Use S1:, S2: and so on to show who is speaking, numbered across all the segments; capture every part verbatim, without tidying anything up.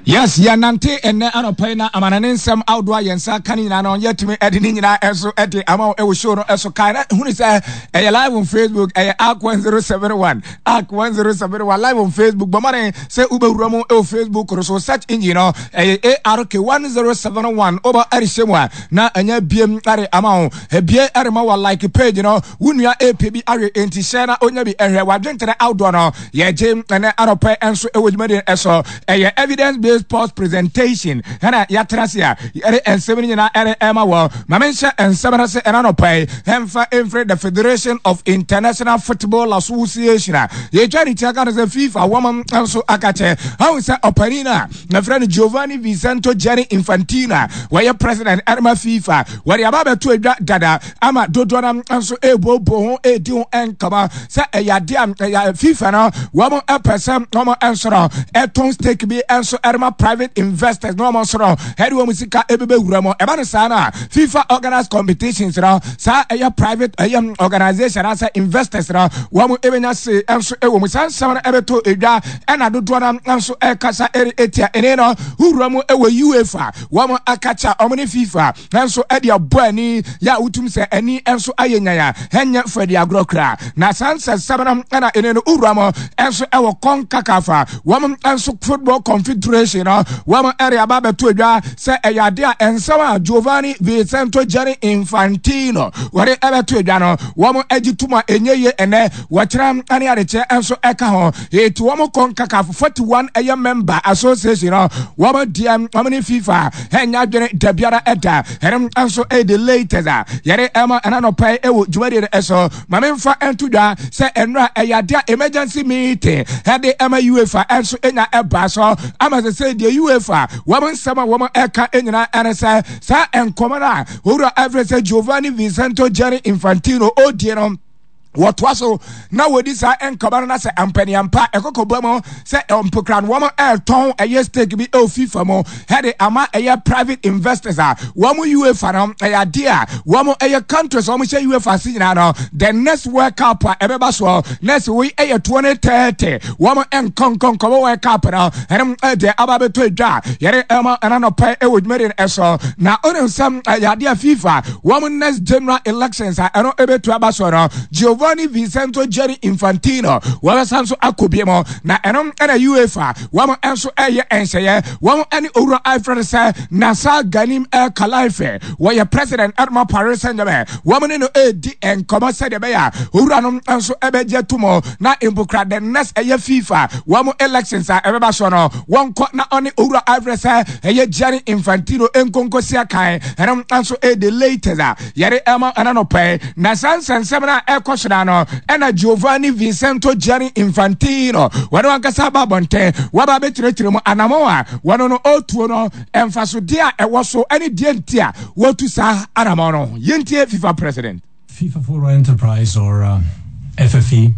S1: Yes, ya nante ene anopai na amanane nsem outdoor yensa kani na no yetimi ede ni nyina eso ede ama e wo show no eso kai na hunu say e live on Facebook e A K one zero seven one A K one zero seven one live on Facebook bomane say ubewura mo e Facebook so search engine no e A R K one zero seven one oba arishemwa na anya biem are ama e bie are ma wa like page no wunua A P B are enti share na onya bi ehwe wadwentere outdoor no ye je ene anopai enso e wodwumade eso e evidence post presentation hana yatrasia ere ensebeni nyina ere ema wo mamensha ensebara se enano pai hemfa enfre the Federation of International Football Association ye twani tiaka na FIFA wama anso akache how say opanina na friend Giovanni Vicente Gianni Infantino where president erma FIFA where ababe to dada ama dodona anso ebobo ho edi ho enkama se eyade am FIFA na wama epesem wama ensoro eton stake bi enso erma private investors no more so head wo musika ebebe wuramo eba no sana FIFA organized competitions no sa eya private eya organization as investors no wo mu ebenya se enso ewo musan sama ebeto edwa ena dodo na enso ekasa eri etia ene no wuramo ewo UEFA wo mu akacha omni FIFA enso edi aboani ya utum se eni enso ayenya henya fedi agrokra na sansa sama na ene no wuramo enso ewo konkakafa wo mu enso football confederation no wama area baba to edwa se eyade a ensama Giovanni Vicente Gianni Infantino wore ebe to edwa no wama agituma enyeye ene wachram ani adeche enso eka ho etu wama konkaka forty-one eye member association no wama diam wama ni FIFA henya dwene dabiara eda herem enso e the latest yare ema anano pai ewo jumade eso mamemfa entudwa se enra eyade emergency meeting hede ema UEFA enso enya eba so ama se de UEFA woman sama woman eka enyina enesa sa enkomana ora every Giovanni Vicente Gianni Infantino odieno what was so now with this enkabana na se ampani ampa ekokobamo se empokran woman air ton a yes take be o FIFA mo had ama a private investors are woman UEFA no a dear woman a countries woman say UEFA sign no the next world cup ebeba so next we a twenty thirty woman en kon kon ko world cup no and de ababe to dwa yere ema anano pay e wodmere eso na on some ya dear FIFA woman next general elections are no ebe to abaso no Giovanni Vicente Gianni Infantino wala sanso akobiemo na enom ena UEFA wamo enso eye enseye wamo ani owura Alfred say Nasa Ganim El Khalifa where president Edmond Paris Saint-Germain wamo no edi enkomo said be ya owura no enso ebeje tumo na impokra the next eye FIFA wamo elections are ebeba so no won na oni owura Alfred say eye Gianni Infantino enkonko sia kan enom enso e the latest yare ema anano pay na sansen semna ekoshna no ena Giovanni Vicente Gianni Infantino wano ankasa babonte waba betiretiре mu anamoa wano no otuo no emfaso dia ewoso eni die ntia wotu sa anamo no yentie FIFA president.
S2: FIFA for Enterprise or uh, F F E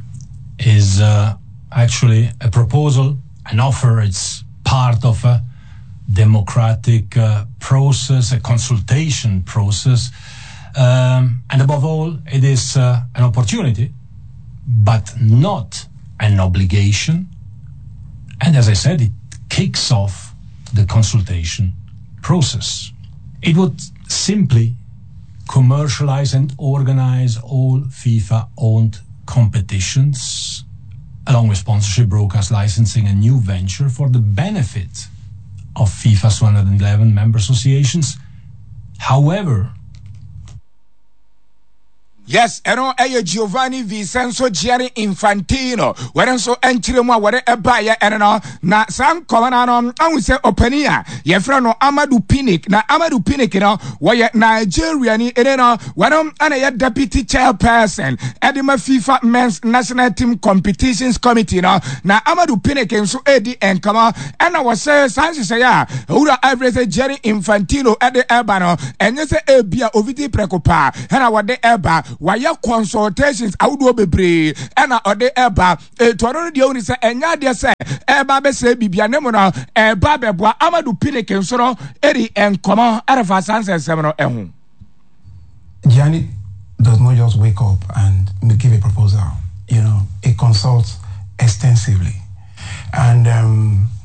S2: is uh, actually a proposal, an offer. It's part of a democratic uh, process, a consultation process. Um, and above all, it is uh, an opportunity, but not an obligation. And as I said, it kicks off the consultation process. It would simply commercialize and organize all FIFA-owned competitions, along with sponsorship, broadcast licensing, and new venture for the benefit of FIFA's one hundred eleven member associations. However,
S1: yes, eno eye Giovanni Vicente Gianni Infantino. Where so enchiremu where eba ye eno na san komana no anwu se opania ye fra no Amadou Pinnick na Amadou Pinnick no where Nigeria ni ene no where ana ye deputy chairperson edema FIFA men's national team competitions committee no na Amadou Pinnick nso edi enkama ena wo se san se ya ura every Gianni Infantino ede eba no enye se ebia ovidi prekopa ena wode eba waya consultations awudo bebre ena ode eba etoro de oni se enya de se eba be se bibia ne mo no eba beboa Amadou Pinnick nsoro eri enkomo arafa sanse semno ehu.
S3: Gianni does not just wake up and give a proposal, you know, it consults extensively. And um,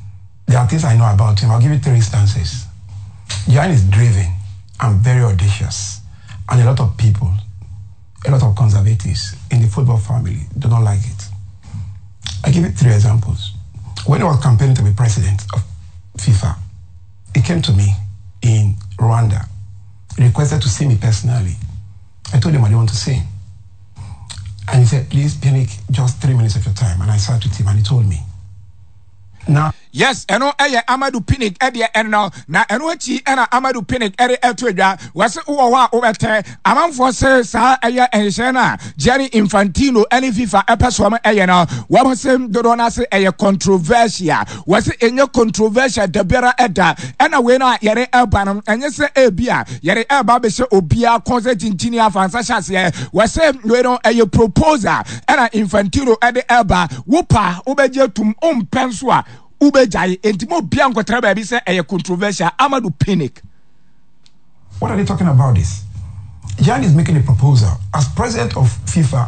S3: there are things I know about him. I'll give you three instances. Gianni is driven and very audacious, and a lot of people, a lot of conservatives in the football family do not like it. I give you three examples. When he was campaigning to be president of FIFA, he came to me in Rwanda. He requested to see me personally. I told him I didn't want to see him. And he said, please, Pinnick, just three minutes of your time. And I sat with him and he told me. Now,
S1: yes, eno eye Amadou Pinnick ede eno na eno achi ena Amadou Pinnick ede etodwa wase wo wa obete amanfo se sa eye enhye na Gianni Infantino ene FIFA epeso am eye no wo se dodo na se eye controversial wase enye controversial de bera eda ena we na yere eba no enye se ebia yere eba be se obia concert engineer fansa chase wase we no eye proposal ena Infantino ede eba wo pa obeje tum ompenso a Ubejai intimo bianco trabe say a controversial Amadou Pinnick.
S3: What are they talking about this? Gianni is making a proposal. As president of FIFA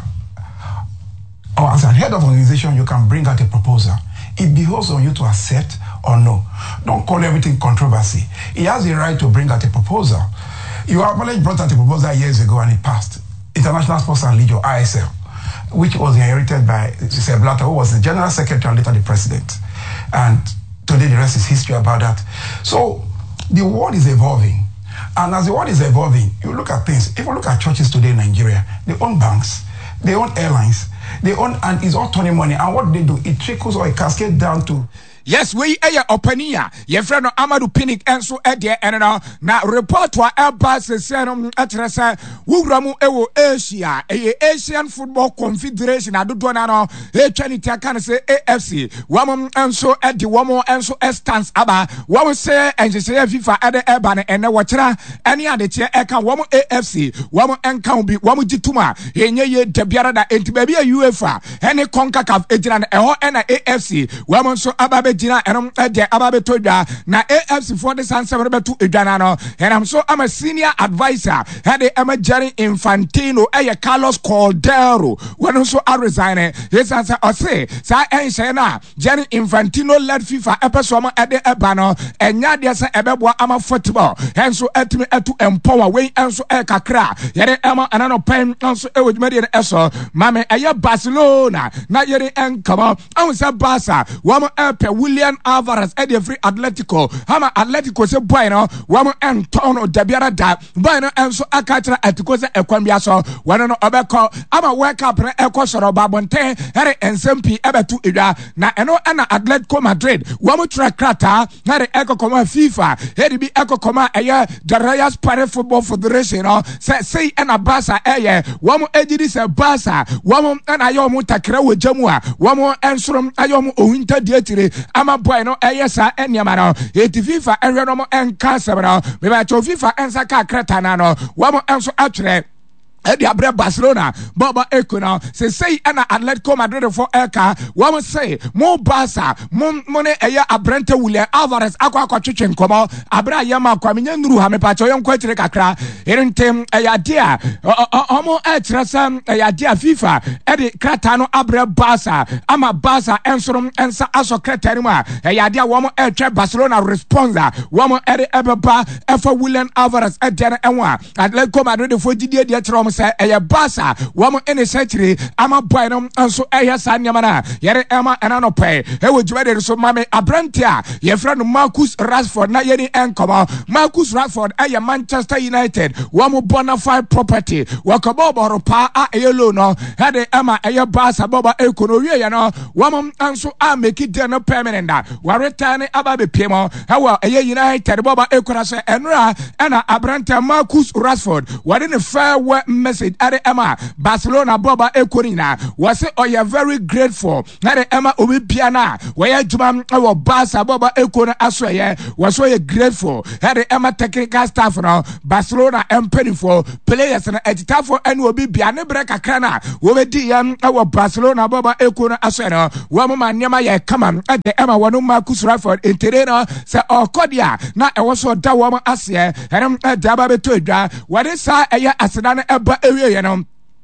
S3: or as a head of organization, you can bring out a proposal. It behoves on you to accept or no. Don't call everything controversy. He has the right to bring out a proposal. You have already brought out a proposal years ago and it passed. International Sports and League, or I S L, which was inherited by Sepp Blatter, who was the general secretary and later the president. And today the rest is history about that. So the world is evolving. And as the world is evolving, you look at things. If you look at churches today in Nigeria, they own banks, they own airlines, they own, and it's all turning money. And what do they do? It trickles or it cascades down to.
S1: Yes, we aya opania. Ye friend Amadou Pinnick enso ede enena na report wa eba sesenom atresa wuramu ewo Asia eye Asian Football Confederation adodo na no e twaniti aka se A F C wamom enso ede wamo enso estance aba wamo se enjese FIFA ede eba ne ene wochira ene ade che eka wamo A F C wamo enka bi wamo gituma yenye ye debiara da entiba bi UEFA ene CONCACAF ejira na eho ena A F C wamo enso aba Gina and de Ababetoda na A F C for the San Severetu Idanano, and I'm so I'm a senior advisor. Had the Emma Gianni Infantino, a Carlos Cordero, when also I resign. Yes, answer I say, Sa Enshana, Gianni Infantino led FIFA episode at the Ebano, and Nadia sa Ebwa Ama football, and so at me to empower way and so Ekakra, Yere Emma and ano pen, and so with Median Esso, Mamma, a Barcelona, not yet and come on, I was a Barca, one Epe. William Alvarez Eddie Free Atletico Hama Atletico se bueno wamo Antonio Debiara da bueno enso akatra Atletico se ekwambia so wano no obeko ama wake up na ekosoro babonten here ensempi ebetu ida na eno ana Atletico Madrid wamo trakrata here ekokoma FIFA here bi ekokoma eye the Royal Spanish Football Federation no se sei ana Barca eye wamo ejidi se Barca wamo ana yomu takra wojamu a wamo ensorom ayomu owinta dietire ama boy no eyesa eniama no eti FIFA enwe no mo enka sebra me ba cho FIFA ensa ka kreta na no wo mo enso atwere Eddie Abre Barcelona, Baba Ekuna, say say ana Atletico Madrid for Eka, one say, Mo Barca, Mon Mone Aya Abrente William Alvarez, Aqua Cochichin Como, Abra Yama Quamian Ruhame Pacho, young Quetricacra, Erintem Ayadia, Omo Etrasam, Ayadia FIFA, Eddie Cratano Abre Barca, Ama Barca, Ensorum, Ensa Aso Creterima, Ayadia, Womo Etre Barcelona responsa, Womo Eddie Ebeba, Efa William Alvarez, Edena Enwa, Atletico Madrid for Didier Dietrom. Say a Barca, woman in a century, I'm a boy, and so I have Sanyamana, Yere Emma and Anope, he was ready so mammy Abrantia, your friend Marcus Rashford, not yet and come Marcus Rashford, I am Manchester United, one bona fide property, Wakabobo, Pa, a yellow no, had a Emma, a Barca, Boba Econoria, you know, woman, and so I make it dinner permanent. We're returning about the Pimo, how a United, Boba Econasa, and Ra, and Abrantia Marcus Rashford, what in a fair way. Message at Emma Barcelona Boba Ecorina was it or you're very grateful at Emma Ubi Piana where Jumam our Barca Boba Econa Asway was so grateful at Emma technical staff now Barcelona and penny for players and editafo and will be Biana Breca Crana over D M our Barcelona Boba Econa Aswena Wamma Nyama come on at the Emma Wanu Marcus Rashford in Terena say oh Kodia not also that woman Asia and I'm at Dababe Tudra what is a Asadana area, you know.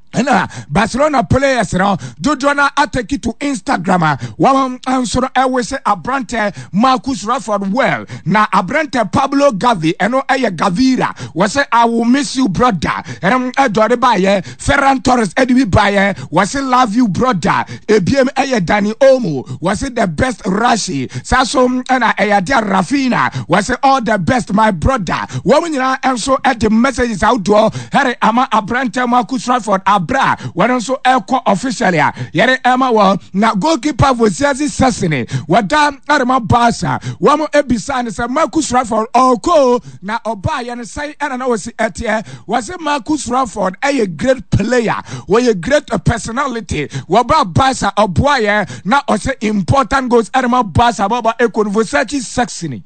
S1: And uh, Barcelona players, you know, Dodona atake it to Instagram. Wam answer always say Abrante Marcus Rashford well. Na Abrante Pablo Gavi, and no Aya Gavira. Was say I will miss you, brother. And I'm a daughter by Ferran Torres, Eddie Baye. Was say love you, brother. A B M Aya Dani Omo. Was it the best Rashi? Sasom and Aya Dia Rafina. Was it all the best, my brother. Woman, you know, and so at the messages outdoor. Harry Ama Abrante Marcus Rashford. Bra, when also echo officially, yere Emma wa na goalkeeper Vosiasi Sassini, Wadam Arama Basa, Wamo Ebisan is a Marcus Rashford, Oko, na Oba, and say, and I know was it was a Marcus Rashford, a great player, was a great personality, Waba Basa, Oboye, na also important goals, Arama Basa, Baba Eko, Vosiasi Sassini.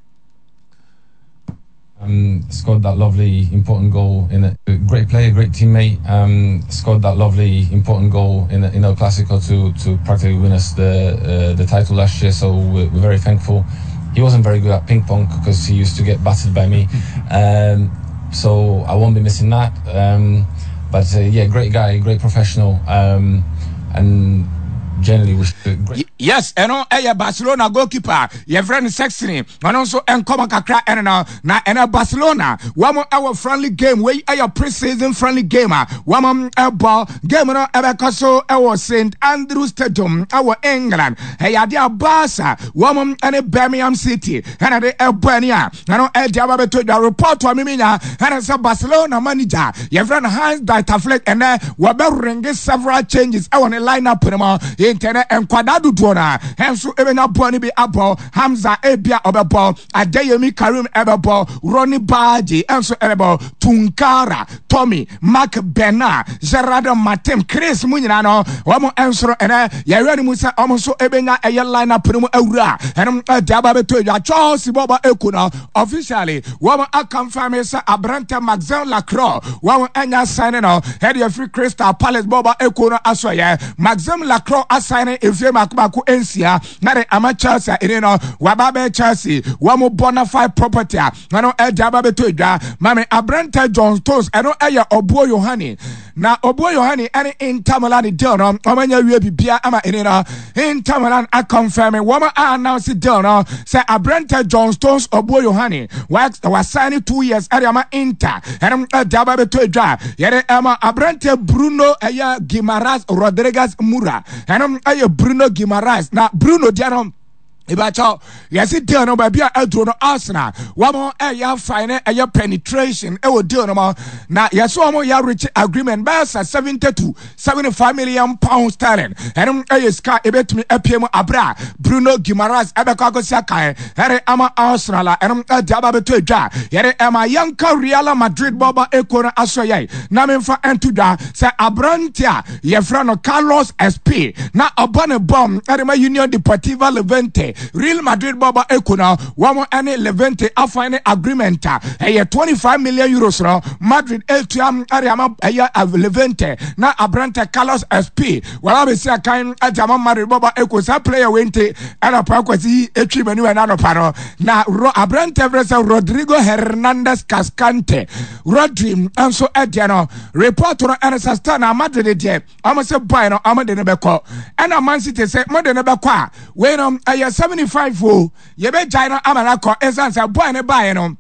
S4: Um, scored that lovely important goal in a, a great player, great teammate. Um, scored that lovely important goal in a, in El Clasico to to practically win us the uh, the title last year. So we're, we're very thankful. He wasn't very good at ping pong because he used to get battered by me. Um, so I won't be missing that. Um, but uh, yeah, great guy, great professional, um, and. Generally, we should great.
S1: Yes, and on a Barcelona goalkeeper, your friend Sexton, and also and come Kakra and now na and Barcelona. One more our friendly game, where a pre-season friendly gamer. One more a ball game no Ebecaso, our Saint Andrews Stadium, our England. Hey, Adia Barca, one more and a Birmingham City, and a de Albania. I know El Jabba to the report to Amina, and as a Barcelona manager, your friend Hans Ditafleck, and then Waber ringing several changes. I want to line up in internet and Quadadu Dona, Hensu Ebena Boni be Abo, Hamza Ebia Obebo, Adeyemi Karim Ebebo, Ronnie Baji, Enso Ebebo, Tunkara, Tommy, Mark Bernard, Gerardo Matem, Chris Munano, Wamo Enso, and Yarani Musa, almost Ebena, a line up Prumo Eura, and Dababe to Charles Boba Ekuna, officially, Wamo Akamfame, Abrante Maxim Lacroix, Wamo Enya Saneno, Heady Free Crystal Palace Boba Ekuna Asoya, Maxim Lacroix. Signing if you makumaku ensia na de ama Chelsea ino wababe Chelsea wamo bona five property no e jababe to dwa mame Abrante John Stones eno eya Obuo Yohani na Obuo Yohani any Inter Milan deal no omanya wie bibia ama ino Inter Milan a confirm wama announce deal no say Abrante John Stones Obuo Yohani was was signing two years area ama Inter eno e jababe to dwa yere ama Abrante Bruno eya Guimaraes Rodriguez Mura eno aye Bruno Guimaraes na Bruno Diano Ibacho, yes, it deal no baby a drone Arsenal. One more a ya fine a ya penetration. It will deal no more. Now, yes, one more ya rich agreement. Basa seventy-two, seventy-five million pounds sterling. And a sky a bet me a P M Abra, Bruno Guimaraes, Abacago Sakai, Harry Ama Arsenal, and a Jabba to ja. Yere Ama Yanka Real Madrid Boba Econa Asoye. Namin for Antuda, say Abrantia, Yefrano Carlos S P. Now a bonnet bomb, Arima Union Deportiva Levante. Real Madrid Baba Ekuna, one any Levante afine agreement, a twenty-five million euros. Madrid L T M Ariama a Levante, na Abrante Carlos S P. Well, I say a kind of Jama Madrid Baba Ekusa player wente and a Paquasi Echi Menu and Anoparo. Na Abrante Vresa Rodrigo Hernandez Cascante, Rodri, and so Ediano, reporter and Sastana Madrid. I'm a say Bino, I'm a Denebeko, and a Man City say Modenebekwa. When um, I seventy-five for you be China Amanako essence a boy and buy no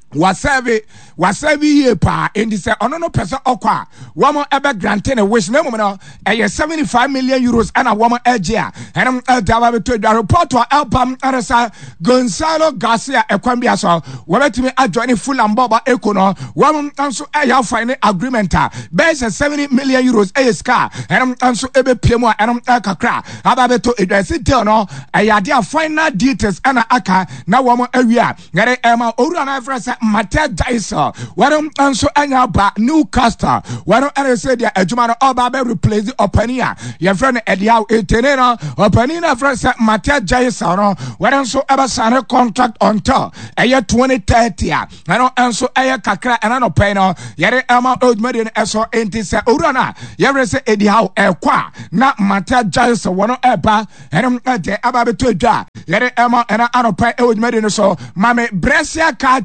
S1: wasabi wasabi ye pa in this ono no person okwa woman ebe granting a wish no no a seventy-five million euros and a woman ejia and um dawa to the report to album arasa Gonzalo Garcia ekwambia so wabetimi adjoin full and boba ekono woman also a fine agreement base seventy million euros a scar and also ebe pmo and um kakra ababeto edwasi deal no a dia final details and aka na woman awia ngare ema oru na frasa Matia Jaisa, why don't answer any about Newcastle? Why don't I say the Ejumano Obabe replace the Openia? Your friend Ediao Etenena, Openina friend Matia Jaisa, why don't so ever sign a contract on tour? A year twenty thirty, I don't answer a Kakra and an Openo, Yere Emma Old Median Eso Entisa Urana, Yere say Ediao Equa, not Matia Jaisa, one Eba, and I'm at the Ababe to da, Yere Emma and an Opa Old Median so, Mame Brescia Kachu.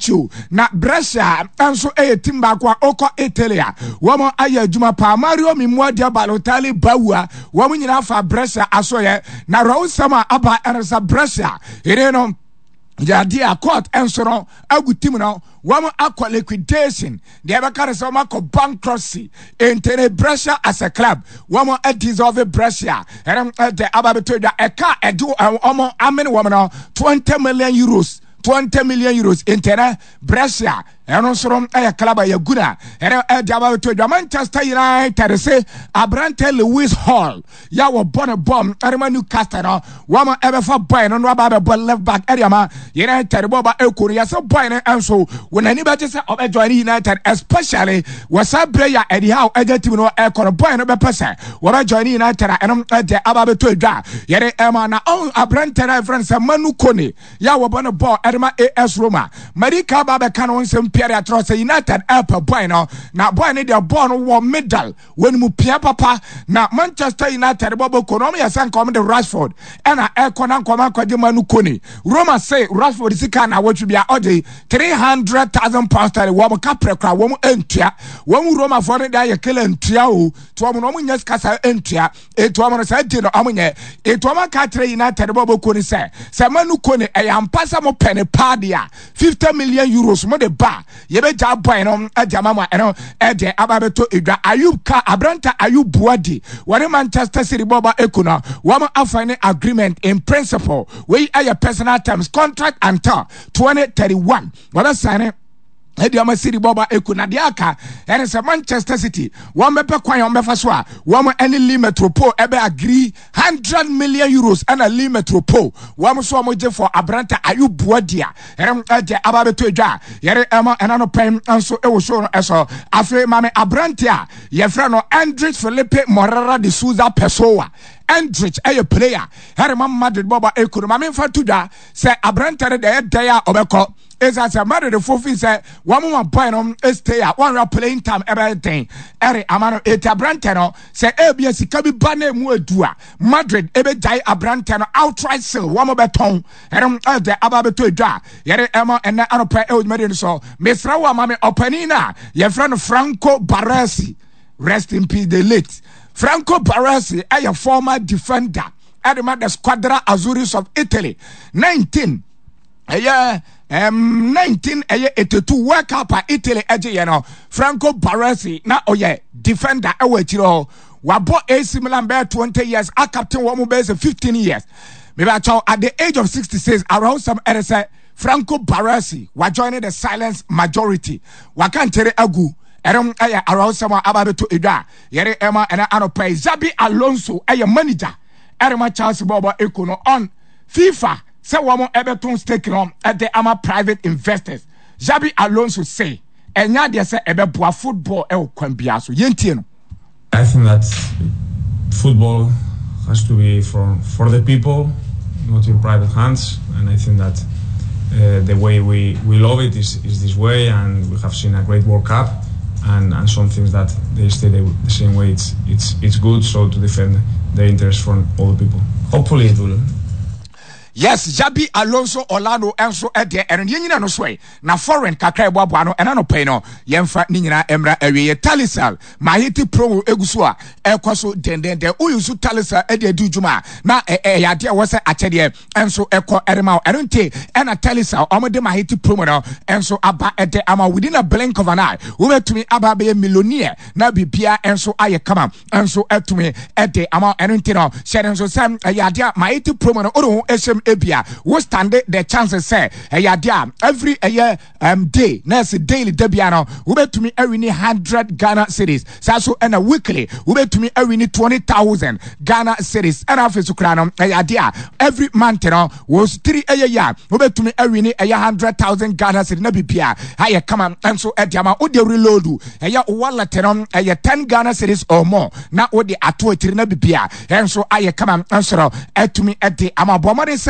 S1: na Brescia enso e team ba kwa oko Italia womo aye adwuma pa Mario Mimwadia Balotelli Bawa womo nyina fa Brescia asoye na Raul Sama aba ensa Brescia ire no ya dia court enso no agu team no womo akwa liquidation de ebe kare so mako bankruptcy intene Brescia as a club womo a dissolve Brescia erem de ababeto da eka edu omo amen womo no twenty million euros twenty million euros intene Brescia eno sorom aya klaba ya guna ere e diaba to Manchester United say Abrante Lewis Hall ya wo born bomb erema Newcastle no wama ebe fa boy no no aba be left back area ma United boba ekuru ya so boy no enso wona ni be say obe join United especially wasa player edi how eja team no e koro boy no be pese wo join United eno e de aba be to dwa yere ema na on Abrante friends Manu Kone ya wo born ball erema A S Roma Marika ba be kan on sem Pierre Atroce United upper boy no na boy ne dia born wo medal when mu pia papa na Manchester United bobo konomi ya san come the Rashford ena e kona nkoma kwaje Manu Kone Roma say Rashford sika na watchu bia ode three hundred thousand pounds tare wo mo kapre kra wo mo entua wo mu Roma for ne dia ye kele entua o to mo no mo nya skasa entua e to mo no sa di no amunye e to mo ka tre United bobo Kone say say Manu Kone e ya mpasa mo pene padia fifty million euros mo de ba yebe ja boy no ajama ma eno e de ababeto edwa Ayub ka Abranta Ayub Buadi wone Manchester City boba ekuna wama afine agreement in principle we are your personal terms contract until twenty thirty-one wala sign Edi ama City boba ekuna diaka ene se Manchester City won bepe kwan yon befa so a won any Lille Metropole ebe agree one hundred million euros and a Lille Metropole won so mo je for Abranta Ayub Buadia ene eje ababeto edwa yere ema enano pem anso e wo show no eso afi mame Abranta ye fra no Andres Felipe Morera de Souza Pessoa Endrich a player Herman Madrid boba ekuru mame fa tudwa se Abranta de de dia obeko is as a matter the fofi say one more boy no stay at one playing time everything ere amano et Abranta no say A B S ka bi ba na mu adua Madrid ebe jai Abranta no outright sell one more beton ere de ababeto edwa yere ema ena anopa e odmede so mesra wa mame opanina ye friend Franco Baresi rest in peace the late Franco Baresi a former defender at the Squadra Azuris of Italy nineteen yeah um nineteen eighty-two World Cup Italy eje ye no Franco Baresi na oye defender e wa chiro wabo A C Milan be twenty years a captain wo mo be fifteen years maybe at the age of sixty-six around some erese Franco Baresi wa joining the silent majority wa kan tere agu Eram aya around some ababeto edwa yere ema ena anopai Xabi Alonso aya manager erema Charles Bobo Ekono on FIFA say woman ebeton stake on at the ama private investors Xabi Alonso say enya de say ebeboa football e kwan bia so yentie no
S5: I think that football has to be for for the people, not in private hands, and I think that uh, the way we we love it is is this way, and we have seen a great World Cup. And, and some things that they stay the, the same way. It's it's it's good. So to defend the interests from all the people. Hopefully it will.
S1: Yes, Xabi Alonso Orlando enso ede eno nyina no so na foreign kakra eboabo no ena no pay no yemfa ni nyina emra awie Talisal Mahiti promo eguso a ekoso dendende uyusu Talisal ede adujuma na e yade wo se achede enso eko erema eno nte ena Talisal omode Mahiti promo no enso aba ede ama within a blink of an eye wo betumi aba be millionaire na bibia enso aye kama enso etumi ede ama eno nte no share enso sam yade Mahiti promo no odo esem ebia wo stand the chances say eya every year um day next daily debiano wo betumi awini one hundred Ghana cedis so and a weekly wo betumi awini twenty thousand Ghana cedis and after sukra no eya every month no was three a year wo betumi awini one hundred thousand Ghana cedis na bibia haye come and so ediama wo de reload eya wallet no eya ten Ghana cedis or more na wo de ato etiri na bibia and so aye come and so etumi ede ama bomode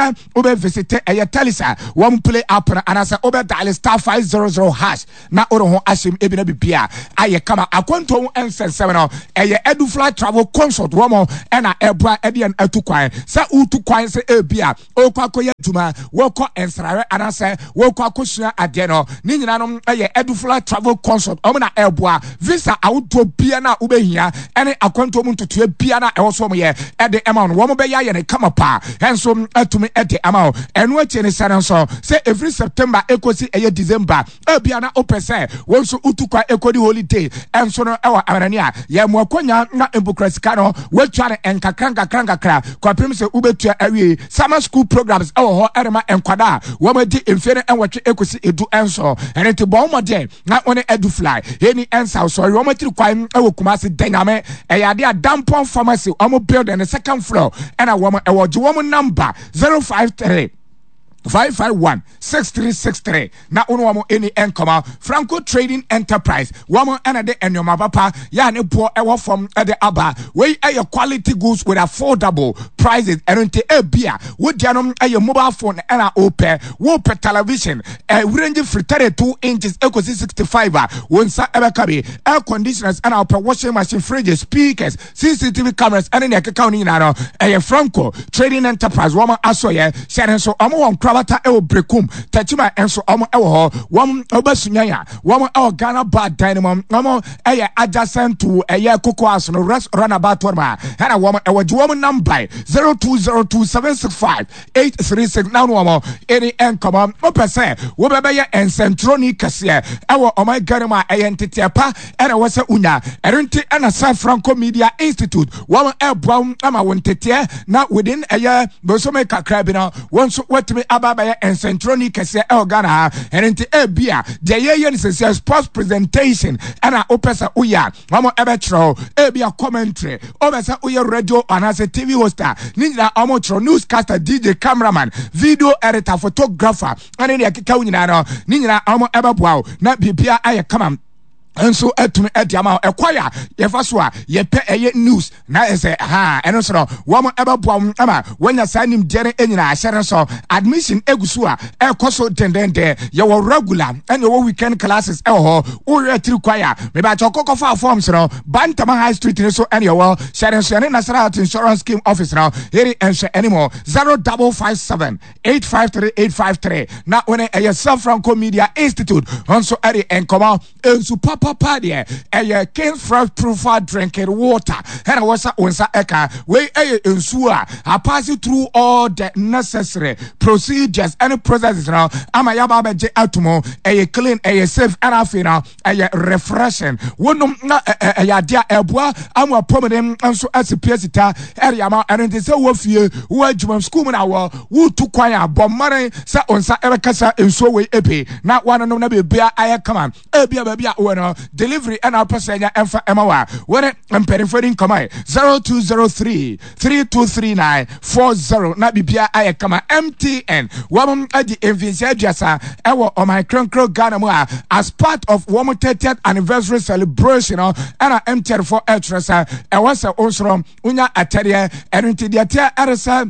S1: say obe visit eye telisa one play app and I say obe dial star five hundred hash na oro ho asim ebi na bibia aye kama akwanto ensen seven no eye Edufly travel consult womo ena ebua ede en atukwan say utukwan say ebia okwakoye tuma woko ensrare and I say woko akosua ade no ni nyina no eye Edufly travel consult omo na ebua visa awuto bia na ubehia ene akwanto mu ntutu bia na ewo so mo ye ede ema no womo be ya ye ne kama pa enso atumi ede ama eno achi ne sare so say every September ekosi eye December ebia na opese wonso utukwa ekodi holiday enso no ewa amarania ye mo akonya na embukrasika no watwa ne enkakranka kranka kra kwapem se ubetua awie summer school programs ewo ho erema enkwada womadi emfere enwetwe ekosi edu enso enete bon mode na one Edufly eni ensa so womatiri kwan ewo Kumasi Dyname eyade Adampon pharmacy omo build on the second floor and a woman ewo je woman number zero five three five five one six three six three na uno wamo any enkoma Franco Trading Enterprise wamo anade enyoma papa ya ne po ewo from ede aba we aye quality goods with affordable prices enunte ebia wo dianom aye mobile phone na ope wo pe television e range from thirty-two inches ekosi sixty-five wonsa ebeka bi air conditioners and ope washing machine fridges speakers C C T V cameras and ne keka oni na no aye Franco Trading Enterprise wamo asoye share so omo won wata ewo brekum tachima enso omo ewo ho wom obasunyanya wom ewo Ghana Bad Dynamo omo eye adjacent to eye Cocoa House no rest runabout ma hana wom ewo wom number zero two zero two seven six five eight three six now no any enkoma opese wo bebeye encentroni kase ewo omo Ghana eye ntetiapa ena wose unya erenti ena San Franco Media Institute wom ebwa ama wontetie na within eye bosome kakra bi na wonso wetimi Baba and Centroni Kase Elgana and into Ebia, the Yayan says sports presentation and a opesa uya, Mamo Ebetro, Ebia commentary, Obesa Uya radio and as a T V hoster, Ninja Amotro newscaster, D J cameraman, video editor, photographer, and in the Kikaunano, Ninja Amo Ebabwao, not Bibia Aya come. And so etumi ediama ekwaya yefaso a yepe eye news na ese ha eno so wo eba boam ama wanya sanim dere enyina ahyere so admission egusu a ekoso dendende ye wo regular and wo weekend classes e ho wo retiri kwaya me ba chokoko fa forms no Bantama High Street ne so ene wo share so ne Nasara Insurance Scheme office now here ense anymore zero five five seven eight five three eight five three na when a San Franco Media Institute onso eri enkoma ensu papa Papa there, a King Fresh Profile drinking water, and I was a onsa eka, we a insua, I pass it through all the necessary procedures and processes now. I'm a yaba j atomo, a clean, a safe, and I feel a refreshing. One no a dear elboa, I'm a prominent and so as a piecita, area, and it is a wolf you, who are Jum school in our who to choir, but money, sa onsa erekasa, and so we epi, not one and no be I come on, a beer baby, delivery and our passenger and for M O A. When it and peripherin come zero two zero three three two three nine four zero. Na bibia I come M T N. Woman at the Envisia Jassa, our on my Crankro Ghana as part of Woman thirtieth anniversary celebration and our M T N for Eltresa. I was also Unya Ateria and into the Atea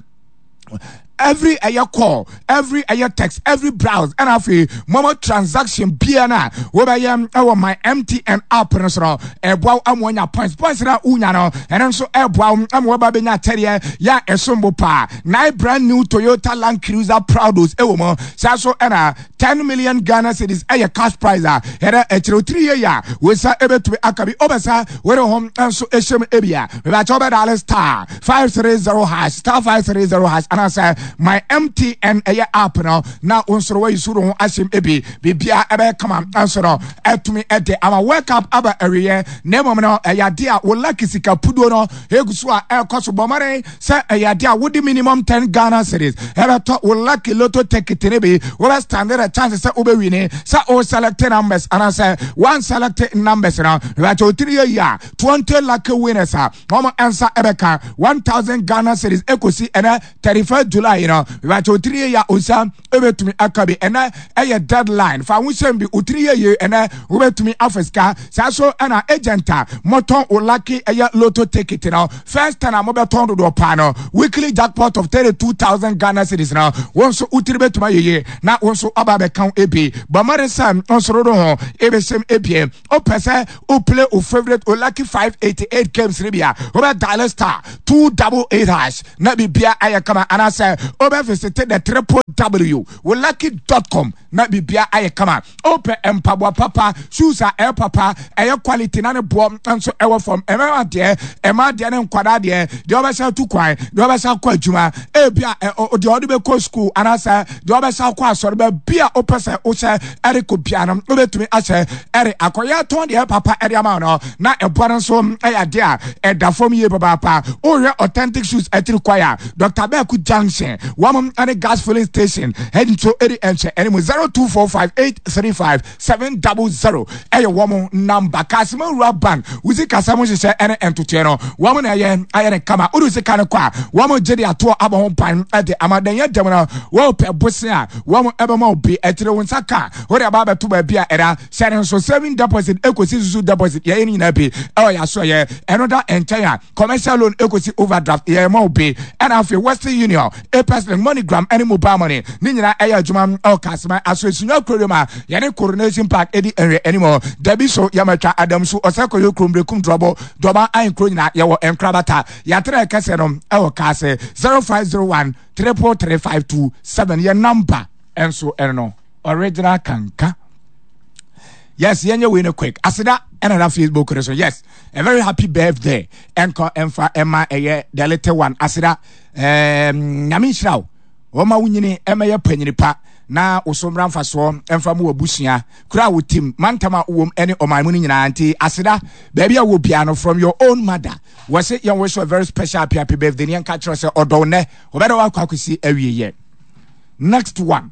S1: every air call, every air text, every browse, and every moment transaction, Piana, where I am, our my M T N app, and so, a bow, I'm one your points, points, and Unano, and also a bow, I'm Wababina Terrier, ya, a sumbo pa, nine brand new Toyota Land Cruiser Prados, Ewomo, Sasso, and a ten million Ghana cedis, a cash prize, and a three year, we saw able to be Akabi Obasa, where home, and so a shim ebia, with a job at star, five three zero hash, star five three zero hash, and I say, my M T N aya app now now unsoro way suru asim ebi bibia ebe come answer no etumi ede ama wake up aba area nemo no aya dia wo lucky sika pudo no egusu a ekoso bomare se aya dia wo di minimum ten Ghana cedis ebe to wo lucky lotto ticket ne be wo standard a chance se obe win se o select numbers and say one selected numbers now we to three year twenty lucky winners ha mama answer ebe ka one thousand Ghana cedis ekosi ene thirty-first July ba you know we want to three ya osa ebetumi akabi ena eye deadline fa wusem bi three ye ena wobetumi afeska sa so na agenta moton olaki eye lotto ticket no first time mo beton do pa no weekly jackpot of thirty-two thousand Ghana cedis now wonso utiri betuma ye na wonso aba be kan ebi bamare sam onsoro do ho ebesem ebie o pese o play o favorite o lucky five eighty-eight games ribia o be dial star two eight eight hash na bibia ayekama anase o be visit the triple w o lucky dot com na bibia ayekama o pe empabwa papa shoes a air papa air quality na ne bo nso ewo from ema de ema de ne nkwada de de obesa tu kwan de obesa kwa adwuma e bia de ode be ko school anasa de obesa kwa asore be bia opese o se ere ko bia no obetumi ase ere akoya ton de papa ere ama no na ebo nso eya de a eda fom ye papa papa o re authentic shoes etri kwaya Doctor Beku Junction wam ane gas filling station heading to eri enche ene zero two four five eight three five seven zero zero eya wam number Kasima Ruban uzi kasamo hye ene entote no wam na ye ayere kama uruzi kan kwa wam jedi ato aba pan ade amadan dem na wo pe bosin a wam ebe ma obi etire wonsa ka wo de aba beto ba bia era sharing so saving deposit ekosi susu deposit ye ni na bi e ya so ye another entire commercial loan ekosi overdraft ye ma obi and after Western Union a personal MoneyGram any mobile money ni nyina e ya adwuma o Kasima aso esunya kroma ye ne Coronation Park edi enwe anymore dabi so yamatwa adam so osakoyo krombekum drobo doba an kro nyina ye wo enkrabata ya tra kase no e wo kase zero five zero one three four three five two seven your number enso erno original kanka. Yes, yenye we no quick. Asida another Facebook question. Yes, a very happy birthday. Enko emfa emma eye the little one. Asida um nyami shraw. Woma wunyini emma ye panyini pa na osomra mfaso emfa mu abusua. Kura wo team mantama wom ene oman mu nyina anti asida baby a wo bia no from your own mother. Was it young wish a very special happy, happy birthday and catch us or don't ne or better walk I could see every year. Next one.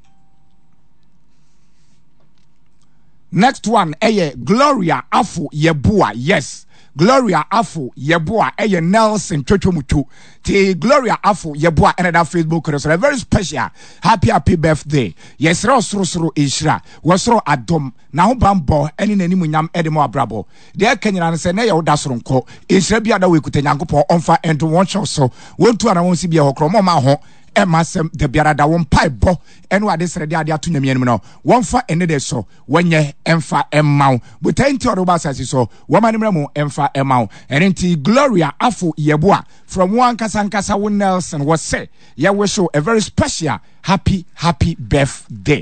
S1: Next one, eye Gloria Afu Yebua. Yes, Gloria Afu Yebua. Eye Nelson Chochomutu. Ti Gloria Afu Yebua. Another Facebook so a very special happy happy birthday. Yes, Rosro Sro Ishra. Wasro Adom. Now bambo any name munyam edemo abrabo. There Kenyan say na yo dasronko. Ishra bi ada we kutenyankopo onfa and one show so. Won to ana won si bi e hokro ma ho. Emasem de biarada won paibo eno ade srede ade ato nyamianim no wonfa ene de so wonye emfa emaw butanti odoba sasi so womanimra mu emfa emaw enti Gloria Afu Yeboa from one kasankasa won Nelson was say ya we show a very special happy happy birthday.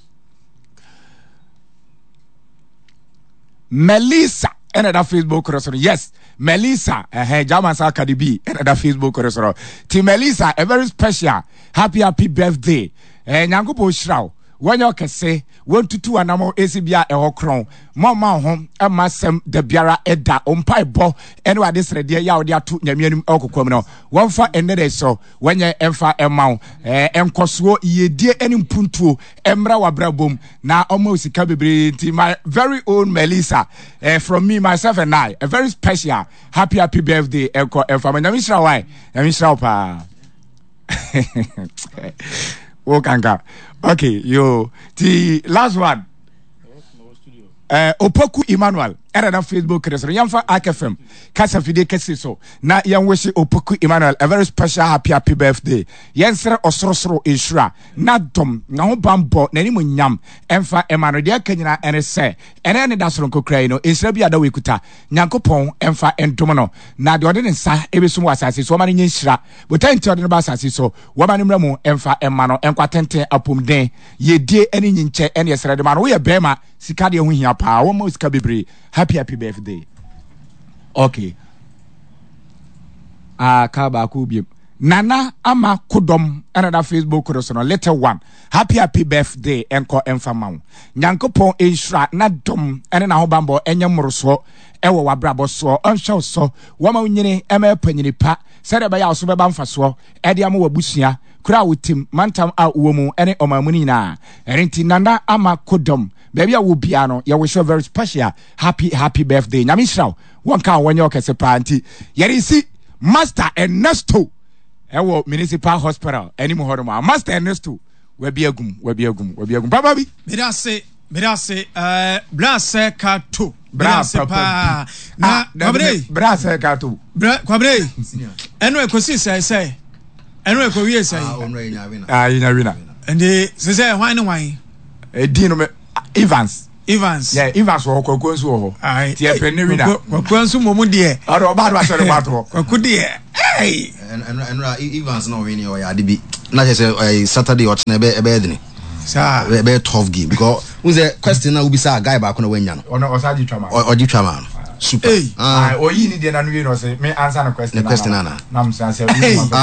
S1: Melissa another Facebook restaurant. Yes, Melissa, eh, Jamasa Kadibi, another Facebook restaurant. To Melissa, a very special happy, happy birthday. Eh, Nyangupo Shrao, when you can say, one to two and more A C B A or crown, Mama home, a massam, the Biara Edda, umpai bo, and what this ready, Yaudia to Yamian Okokomino, one for another so, when you emfa emau, eh, emkoswo, ye dear any puntu, emra wabrabum, now almost capability, my very own Melissa, eh, from me, myself, and I, a very special happy, happy birthday, Elko, and from Namisra, why, Namisra, pa. Wokanga. Okay, yo. The last one. Uh, Opoku Emmanuel. Another Facebook restaurant. Yamfa A F M. Kasa fide kesi so. Na yan wishi Opoku Emmanuel a very special happy happy birthday. Yensere osrosro insura. Na dom na ho bambo na ni munyam. Emfa Emmanuel dia kanyina ene se. Ene ene dasoro kokrai no. Insura bi ada wekuta. Nyankopon emfa endom no. Na de ode nsa ebesu mu asase so ma ni nyinshira. Botan ti ode no ba asase so. Wo ma ni mra mu emfa emma no enkwatenten apomden. Ye die ene nyinche ene yesere de ma no. Wo ye bema sika de ho hia pa. Wo mo sika bebre. Happy happy birthday. Okay. Ah, kaba kubi. Nana ama kudom another Facebook restaurant little one. Happy happy birthday enko enfamau. Nyankopon insura na dom ene na ho bambo enye moroso ewo wabrabo so onsho so wama unyini eme panyini pa sede ba ya so beba mfaso ede ama wabusua kura wutim mantam a uomu ene omamuni na erinti nana ama kudom baby a wo bia no ya wish you very special happy happy birthday nyamisraw won ka wonye okese pa anti yeri si master Ernesto ewo municipal hospital any mo hodo ma master Ernesto we bi agum we bi agum we bi agum papa bi
S6: me da say me da say eh brase ka to
S1: brase
S6: pa na kwabre
S1: brase ka to
S6: kwabre eno ekosi say say eno ekowie say
S1: ah ina wina
S6: ende se say hwan ne hwan
S1: e din no Evans
S6: Evans
S1: yeah Evans wo kokon so ho ti e pen ne wina
S6: kokon so momu de
S1: ado oba do asere bato
S6: kokon de eh
S7: and and Evans no win o ya de bi na say Saturday or na be e be dini
S6: sa
S7: be tough game because who's the question na ubi say guy back na wanya no
S1: ono osaji twama
S7: oji twama super
S1: ah o yi ni de na no no say me answer no question
S7: na question na
S1: na am say say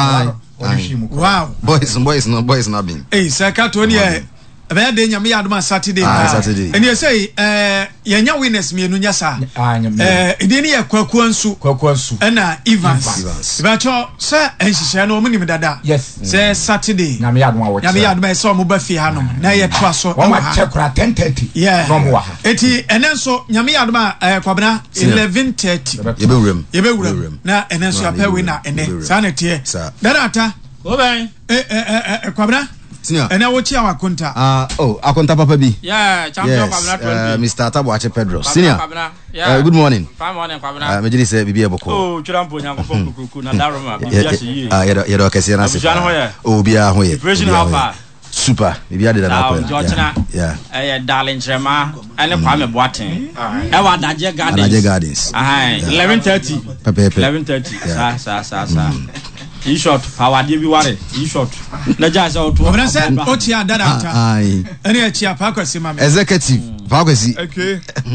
S6: wow
S7: boys boys no boys na bin
S6: eh Sakato ni e be de nyame yadoma Saturday and you say eh yenya winners me enu nya sa eh edi ni ye kwaku ansu
S1: kwaku ansu
S6: na Evans be cho say enhihye na omunim dada
S1: yes
S6: say Saturday
S1: nyame yadoma wo
S6: nyame yadoma e say omo ba fi hanom na ye to aso
S1: o ma check ra ten thirty
S6: from wa eti enenso nyame yadoma eh kwabena eleven thirty
S7: ye be wuram
S6: ye be wuram na enenso ya pa we na ene sa na tie dada ata
S8: go ben
S6: eh eh kwabena
S7: Senior.
S6: And I watch our Akunta.
S7: Ah, oh, Akunta Papa B.
S8: Yeah, champion
S7: yes, uh, Mister Tabuache Pedro.
S8: Pabna,
S7: Senior.
S8: Pabna. Yeah.
S7: Uh, good morning.
S8: Fine morning, Pabna.
S7: Uh, Majidi say bibi eboko.
S8: Oh, churampo nyango fonku kuku na daroma. Bibi asi.
S7: Ah, yedo yedo kesi na se. Oh, bia ho ye.
S8: Operation how far?
S7: Super. Bibi ade na ko.
S8: Yeah. Eh, darling Trema. Ene Kwame Boateng. E wa Adaje Gardens.
S7: Adaje Gardens.
S8: Ah, eleven thirty.
S7: Pepe.
S8: eleven thirty. Sa sa sa sa. E short power dey bi ware e short na ja say oto
S6: obra say o ti adada nta
S7: ai
S6: ene e chi apa kwasi ma me
S7: executive pa kwasi
S5: okay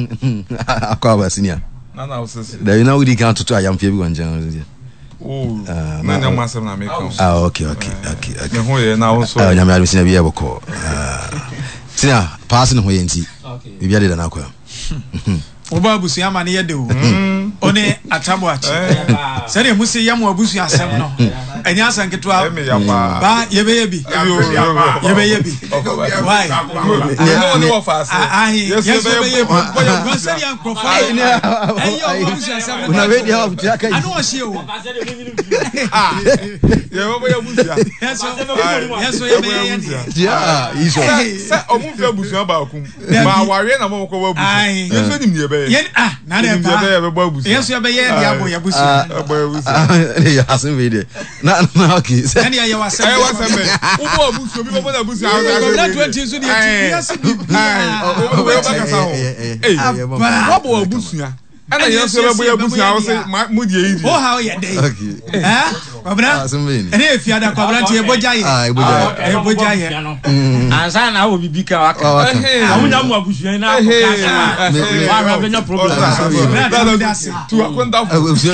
S7: akwa senior
S5: na na osese
S7: da you know we can to ayam fie bi wanjan
S5: oh na na masem na me ko
S7: ah okay okay okay
S5: me ho ye na wo so
S7: ah nyame admi senior bi eboko ah senior pass no ho ye nti bi bia de na akwa
S6: oba abusu ya mane yede o one Atabuache se de musi ya mo abusu asem no enya sanketo ba yebe yebi yebe yebi why
S5: no no offer
S6: ah yes yebe yebi go se ya profile eyo abusu asem
S7: una we dia of jaka
S6: anu o she o
S5: ah yebe abusu
S6: yes yes yebe yebi
S7: ya iso
S5: se omu fe abusu ba akum ma ware na mo ko abusu yeso nim ye be
S6: yen ah na de pa yes yebe ye dia bo ya busu
S7: ya asin we de na na okay
S6: and ya ya wasem
S5: eh wasem ubo abusu bi bo na abusu ha
S6: na twenty so de yes bi
S5: o we ba kasa ho eh ubo abusu ya ana yeso be boya abusu ha say mu die yi
S6: o ha o ye dey eh kwabra ene efiada kwabra tie bojaye
S7: ah bojaye
S6: eh bojaye
S8: ansa na wo bibi ka waka awunya mu abusu na ko ka ma wa be no problem
S5: tu akwenda
S7: abusu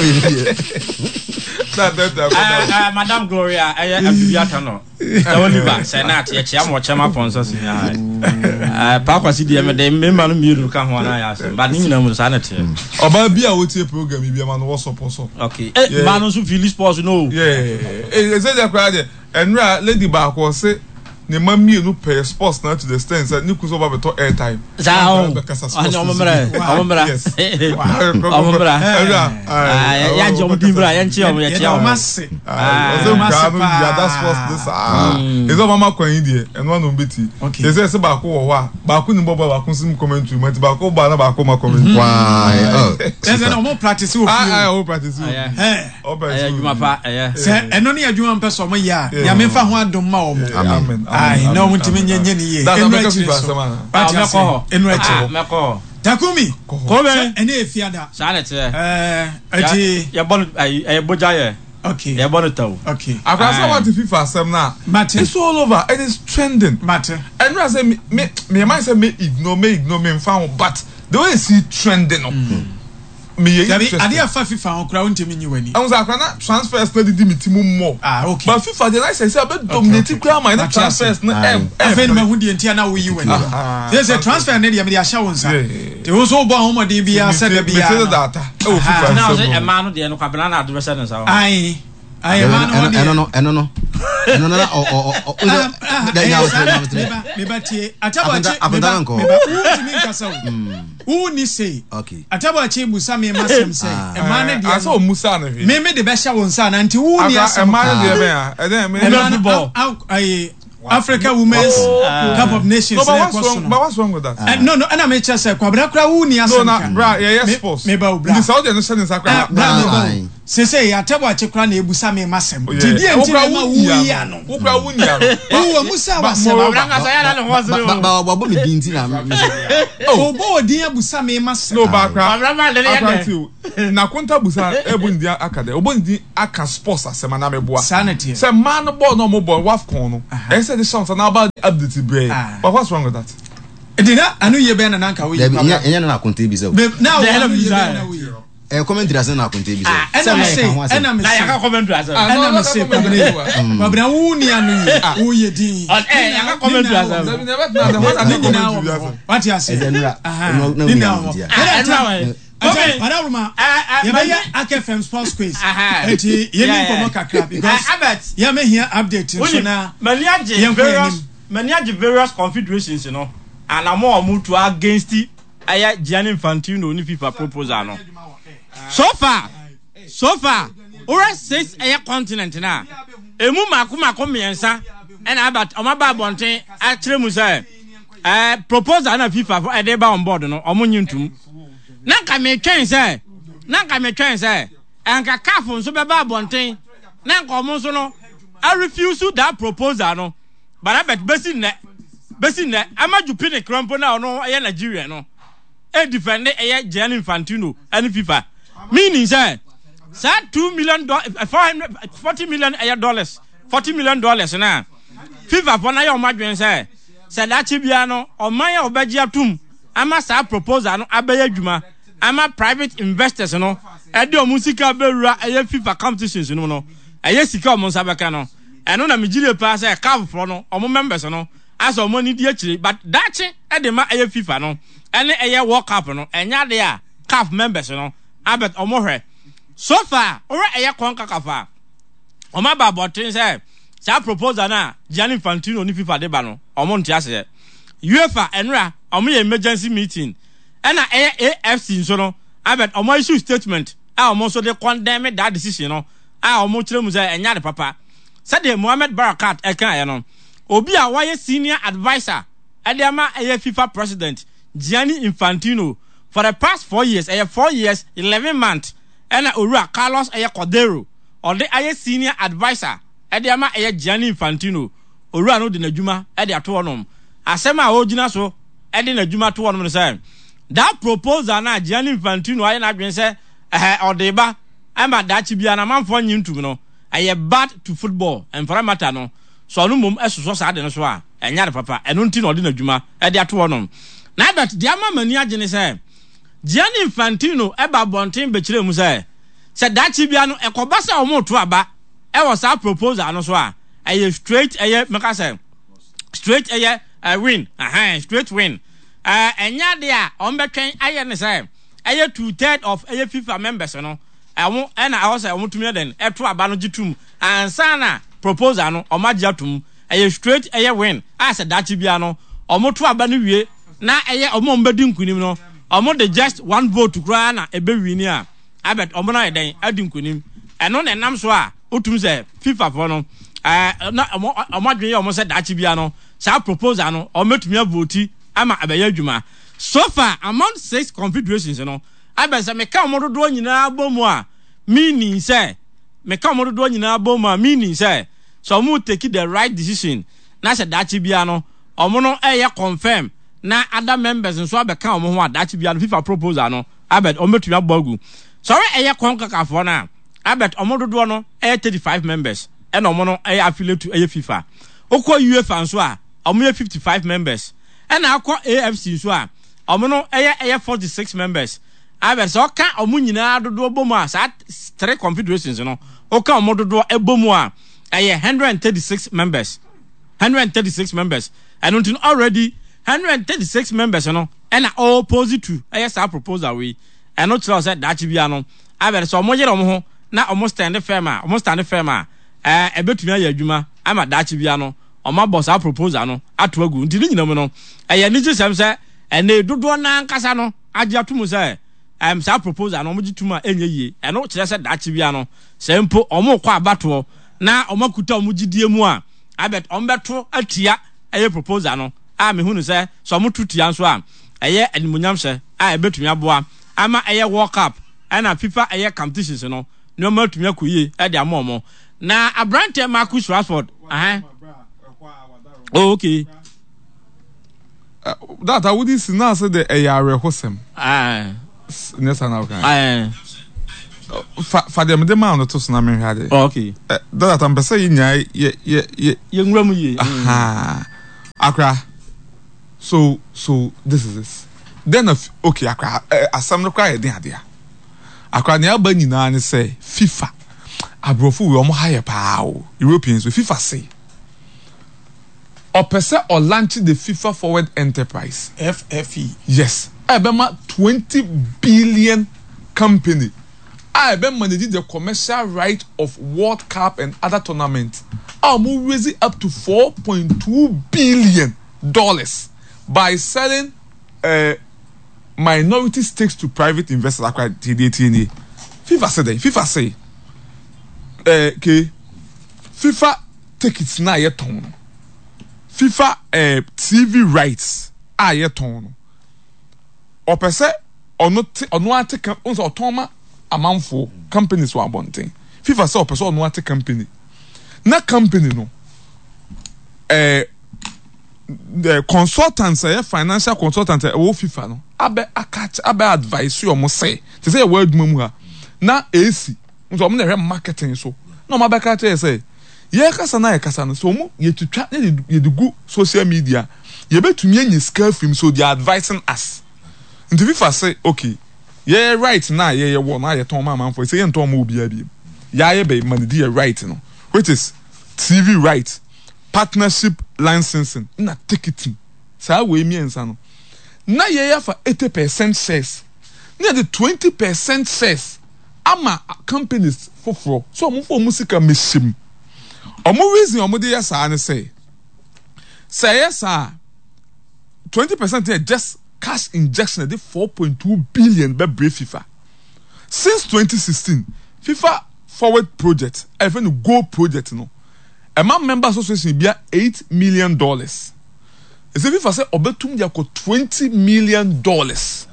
S8: Uh, Madam Gloria, I am Bibiatano. Oliver, Senate, Yacham, or Chama Ponsos. Papa C D M, they remember me to come on. I asked, but you know, sanity.
S5: Or Babia would say program, if you man was supposed to.
S8: Okay, Manos who feel this possible. No,
S5: yeah, it's a crowd, and Lady Bark was say. Ne mami no pay sports na to the extent that ni kuso ba beto airtime
S8: za o omomra omomra omomra ya jom dimbra ya nchi o ya chia o
S6: masse
S5: ah o masse ya that sports this ah ezo mama kwan die eno no beti eze se ba ko wo wa ba ko ni bobo ba ko sim commentary mati ba ko ba na ba ko ma commentary
S7: why oh
S6: eze no mo practice o
S5: ah ah o practice
S6: eh
S5: o practice
S8: adwuma pa eh
S6: se eno ne adwuma mpeso mo ya ya me fa ho adom ma o
S5: amen
S6: ai no mutimi nyenye ni ye
S5: enu achi so
S6: meko enu achi
S8: meko
S6: Takumi
S8: ko be
S6: ene efiada
S8: sanete
S6: eh aji
S8: ya bon eh bojaye
S6: okay
S8: ya bon taw
S6: okay
S5: akwasa what FIFA asem na it's all over it is trending
S6: matter
S5: and I say me me mind say me ignore me ignore me found but the way see trending me ye
S6: ade afa FIFA okra wontemi nyi wani
S5: anza akra na transfers na didi mitimu mo
S6: ah okay
S5: but FIFA dey like say say be dominate kwa my na transfers na em
S6: afa ni mahu die ntia na wo yi wani they say transfer na dia me dia sha wonsa te wo so bo ahoma de bia se da bia
S5: me data e wo FIFA
S8: na say e ma no de no kwabena na adversaire nsa
S6: ai ai ma no
S7: eno no eno no no no o o o da nya o
S6: me ba tie Atabachi me ba u mi nkasa o u ni say
S7: okay
S6: Atabachi busa me masem say e ma ne de
S9: aso musa na hwe
S6: me me de be hya won sa na nti u ni asem
S9: e ma ne de be a e den me
S6: football Africa Women's uh, Cup of Nations.
S9: No, but what's wrong? But what's wrong with that?
S6: Uh, no, no. And I'm just saying, kwabra kura uni
S9: No,
S6: asem.
S9: no, bra, yeah, yes, sports.
S6: Me ba bra.
S9: The Saudi no send sakra.
S6: Bra me ba. Se se ya Atabachi kura na ebusa me masem. Didi enti ma wu ya no.
S9: Wo kura wu nya no.
S6: Wo musa wasem.
S8: Bra nga saya na le ho asem.
S7: Ba ba ba bo me dinti na me.
S6: Oh, bo din abusa me masem.
S9: No, ba kura.
S8: Bra ma le ya.
S9: Na konta busa ebu ndi aka de. Obo ndi aka sports asem na me boa.
S6: Sanity.
S9: Say man ball no mo ball wafcon no. E say the chance na about update be. But what's wrong with that?
S6: Edina anu ye be na nanka we.
S7: Enya enya na akonte bi se.
S6: Now we
S7: eh commentary asen na akonte bi se.
S6: Ena me say, ena me say.
S8: Na ya ka commentary asen.
S6: Ena me say kwabena. Kwabena wu ni anu ye. Wo ye din.
S8: Eh ya ka commentary asen.
S9: They never know the one.
S6: What you say?
S7: Aha. No no.
S6: Ena okay, Pararuma. You may A K F M Sports Quiz. Eti ye me komo kakra because ya me here update so na
S8: many various many various confederations, you know. And I'm more move to against the aya Gianni Infantino ni FIFA proposal no. So far, so far, ora six aya continent na. Emu mako mako miensa and about omaba bonten a kire mu say eh proposal na FIFA for e dey ba on board no omo nyintum. Na ka me twen say na ka me twen say enka kafo nso be ba bonten na nka omo nso no I refuse that proposal no but I bet besi ne besi ne amaju pini krampo na no e Nigeria no e defend e Gianni Infantino and FIFA meaning say say two million four hundred forty million dollars forty million dollars na FIFA for na your madwen say say that bia no o man ya obaji atum ama sa proposal no abaya dwuma ama private investors no e de omusika bewura e FIFA competitions no no e sika omunsa beka no eno na migire pa say caf for no omo members no as omo ni di akire but dachi e de ma e FIFA no ene e World Cup no enya de a caf members no abet omo hwe so far ora e kon kakafa omo ba botin say sa proposal na Gianni Infantino ni FIFA de ba no omo ntiase UEFA enra omo ye emergency meeting ena A F C nso no abet omo issue statement a omo so de condemn that decision no a omo kire mu say enya de papa said Mohamed Barakat e kan ya no obi a why senior advisor e de ama e FIFA president Gianni Infantino for the past four years e four years eleven months ena Owura Carlos e Cordero or the aye senior advisor e de ama e Gianni Infantino Owura no de nadwuma e de ato onom asema a ogina so e de nadwuma to onom say that proposal na Gianni Infantino aye na dwen say eh odeba amba dachi bia na manfo nyintum no aye bad to football and for matter no so no mum esoso sa de no so a enya de papa eno nti no de nadwuma e de ato onom na but de ama mani agene say Gianni Infantino e ba bonten be kire mu say say dachi bia no ekoba say omo to aba e was that proposal no so a aye straight aye meka say straight aye a win aha straight win uh enya de a on betwen aye ne say aye two thirds of aye FIFA members no ewo na I was say omo tumi den e to aba no gitum ansa na proposal no o ma giatum aye straight aye win as dachi bia no omo to aba no wie na aye omo mbedi nkunim no omo de just one vote kura na ebe wini a abet omo na den adi nkunim eno na nam so a otum say FIFA for no eh na omo omo dwen ye omo say dachi bia no sa proposal no omo tumi vote ama abaya dwuma so far among six confederations you know abesa me ka omo dodo nyina bomu a meaning say me ka omo dodo nyina bomu a meaning say so omo take the right decision na say dachi bia no omo no eye confirm na other members nso abeka omo ho a dachi bia no FIFA proposal no abet omo tumi abogu so we eye kon kakafo na abet omo dodo no eye thirty-five members e na omo no eye affiliate to eye FIFA okọ UEFA nso a omo ye fifty-five members and akọ A F C nso a omo no eye eye forty-six members abet so ka omo nyina dodo bomu a sa three confederations no oka omo dodo ebomu a eye one hundred thirty-six members one hundred thirty-six members and until already one hundred thirty-six members no and all opposed to eye sa proposal we and no tell us that dachi bia no abet so omo yere omo ho na omo stand firm a omo stand firm a eh ebetumi aye adwuma ama dachi bia no oma boss a proposal no ato agu nti ni nyinam no eye ni gisem se ene dodo na nkasa no age atomu se em sa proposal no omo gituma enye yie eno kire se dachi bia no se mpo omo kwa abato na omo kuta omo gidie mu a abet ombeto atia eye proposal no a me hunu se so omo tutia nso a eye animunyam se a ebetumi aboa ama eye World Cup ana FIFA eye competitions no no matumi akoyie e de amomo na Abrante Marcus Rashford eh oh okay
S9: uh, that I wouldn't see now say the A R Hosem
S8: ah
S9: yes now kan
S8: ah
S9: fa fa dem de ma no to so na me hade
S8: okay
S9: uh, that I'm be say nya ye ye ye
S8: yenwura mu ye
S9: aha Akra so so this is this then of okay Akra uh, asam no kwa ye den ade a Akra ne aba nyina ne say FIFA abrofo we omo higher pa Europeans we FIFA say or per se or launch the FIFA Forward Enterprise
S6: F F E
S9: yes Ebema twenty billion company I been managing the commercial right of World Cup and other tournaments I'm raising up to four point two billion dollars by selling uh, minority stakes to private investors like FIFA said that FIFA say uh, okay FIFA tickets na ye ton FIFA uh, T V rights a ye ton or per se or not or no ate on toma amanfo companies were abonting FIFA say or per se or no ate company na company no eh the consultants eh financial consultants eh wo FIFA no abe akach abe advice you mo say to say word mu ha na A C nso mo na hwe marketing so no ma be ka tell say ye kasa na ye kasa no so mo ye tutwa ye de gu social media ye betumi anya scale film so they are advising us nti FIFA say okay ye right na ye ye wo na ye ton ma man for say ye ton ma obi abi ya ye be man di right no which is T V right partnership licensing na ticketing sa we mi ensa no na ye ya for eighty percent shares na the twenty percent shares ama companies foforo so mo fo musika meshim omo reason omo de yes an say say yes ah twenty percent just cash injection de four point two billion be brave FIFA since twenty sixteen FIFA Forward project even Go project no a man member association be eight million dollars is if FIFA say obetum dia ko twenty million dollars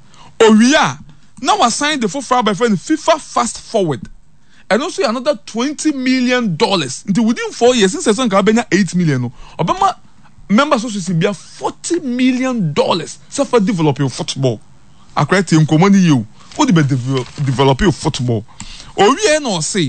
S9: oria now assign the for by friend FIFA Fast Forward and also another twenty million dollars until within four years since season can be eight million no obama member association be forty million dollars so for developing football akwa team komoni you for the developing football oria no say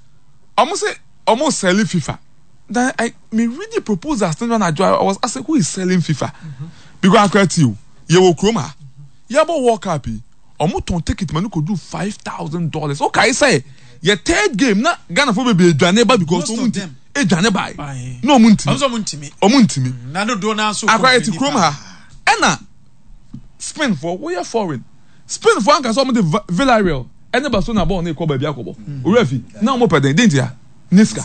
S9: almost say almost selling FIFA then I me read the proposal stand when I was asking who is selling FIFA mm-hmm. because akwa team you will chroma mm-hmm. you about walk up omo ton ticket man could do five thousand dollars okay say your third game na Ghana for be dwane ba because omo dem e dwane ba no omo ntimi omo ntimi omo ntimi
S6: na no do na so
S9: akwa eti krom ha ena Spain for we are foreign Spain for anka so omo de Villarreal ene Barcelona ball na e ko ba bia ko bo orefi na omo peden dentia niska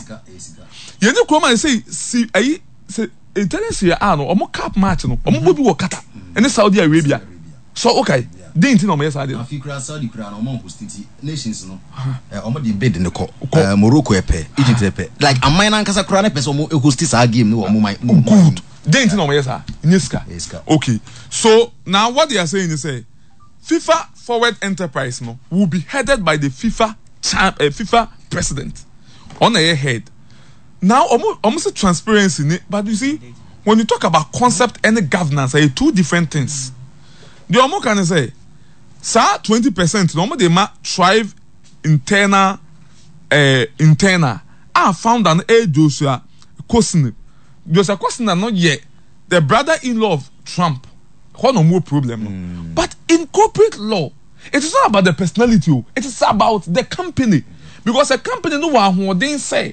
S9: ye ni krom man say si ayi say intelligence ya no omo cup match no omo bo bi wo Qatar ene Saudi Arabia so okay didn't know me say
S7: afi kra Saudi kra no mo hostiti nations no eh omo di bid ne ko Morocco epe Egypt epe like amman na nkasa kra na pese omo hosti sa game no omo
S9: good didn't know me say niska okay so now what they are saying is say FIFA Forward Enterprise no will be headed by the FIFA champ, uh, FIFA president on a head now omo omo say transparency but you see when you talk about concept and governance are two different things the omo can say sa twenty percent no mo dey ma thrive internal eh uh, internal I found an a Joshua Kosini Joshua Kosini not yet the brother-in-law of Trump what no more problem no mm. but in corporate law it is not about the personality it is about the company because a company no wa ho den say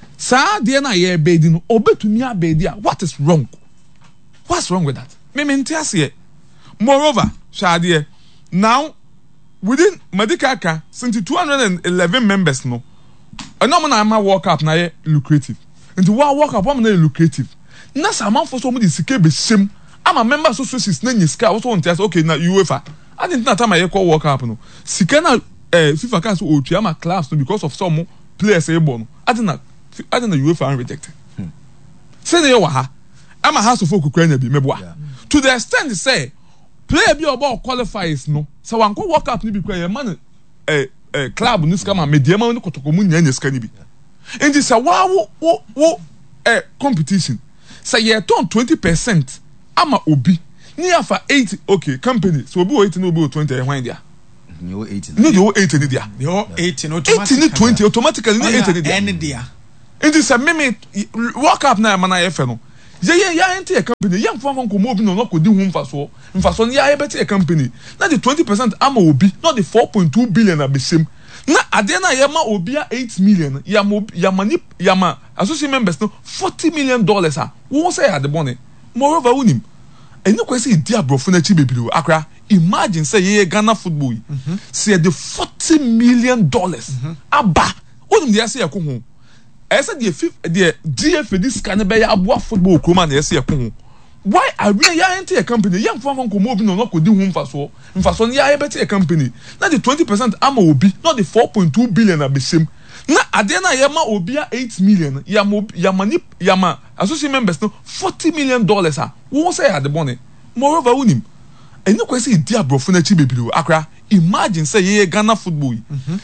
S9: sa de na ye bedi no obetumi abedi a what is wrong what's wrong with that me mentias here moreover shade now within medical car since two hundred eleven members no And no man I'm a work up na lucrative. Into what work up I'm na lucrative. Na sa man for so mo di sika be shame. I'm a member associations na nyiska also on test okay na UEFA. I didn't na time I call work up no. Sika na eh FIFA can so otu am a class no because of some players e born. I didn't na I didn't na UEFA rejected. Hmm. Say na wa ha. I'm a house of folk kwanya bi meboa. To the extent say player bi obo qualifies no. So wan ko work up ni bi kwanya man eh eh club ni ska ma media ma ni kotoko mu nya nya ska ni bi. Enti say wa wo wo eh competition. Say ye turn twenty percent ama obi ni afa eighty okay company so obi eighty no obi twenty when dia
S7: you eighty
S9: no you eighty ni dia
S6: you eighty no
S9: eighty ni twenty automatically ni eighty ni dia
S6: any dia
S9: enti say me work up na ma na ye fe no ye ye ya enti a company ye mfa mfa ko obi no no ko di hu mfa so mfa so ya ye beti a company na the twenty percent ama obi not the four point two billion abesem na ade na ye ma obi a eight million ya ma ya mani ya ma associate members no forty million dollars ah wo say at the money moreover unim eni ko say dia brofo na chi bebiri akra imagine say ye Ghana football mm-hmm. say the forty million dollars mm-hmm. aba unim dia say ko ho e say the fifth the G F A this can be ya aboa football kroma na say ko ho why are we ya enter a company ya mfa mfa ko mo bi no no ko di hu mfa so mfa so ya ye beti a company na the twenty percent ama obi not the four point two billion abesem na ade na ye ma obi a eight million ya ma ya mani ya ma associate members no forty million dollars ah wo say at the money moreover unim eni ko say dia brofo na chi bebiri akra imagine say ye Ghana football mm-hmm.